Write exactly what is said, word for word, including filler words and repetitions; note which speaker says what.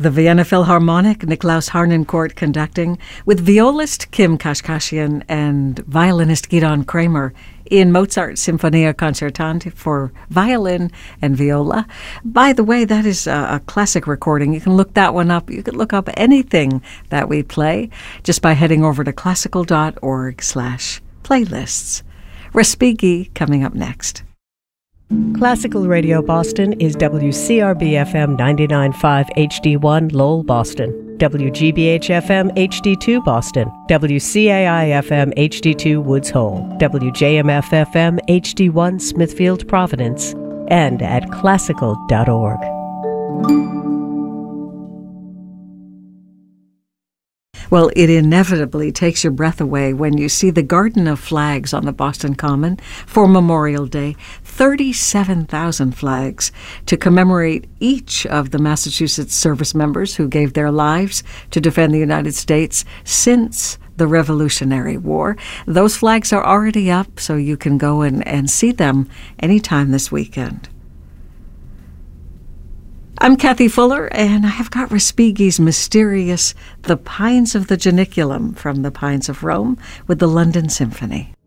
Speaker 1: The Vienna Philharmonic, Niklaus Harnoncourt conducting, with violist Kim Kashkashian and violinist Gidon Kramer in Mozart's Sinfonia Concertante for violin and viola. By the way, that is a, a classic recording. You can look that one up. You can look up anything that we play just by heading over to classical dot org slash playlists. Respighi coming up next.
Speaker 2: Classical Radio Boston is W C R B F M ninety-nine point five H D one Lowell, Boston, W G B H F M H D two Boston, W C A I F M H D two Woods Hole, W J M F F M H D one Smithfield, Providence, and at classical dot org.
Speaker 1: Well, it inevitably takes your breath away when you see the Garden of Flags on the Boston Common for Memorial Day. thirty-seven thousand flags to commemorate each of the Massachusetts service members who gave their lives to defend the United States since the Revolutionary War. Those flags are already up, so you can go and, and see them anytime this weekend. I'm Kathy Fuller, and I have got Respighi's mysterious The Pines of the Janiculum from the Pines of Rome with the London Symphony.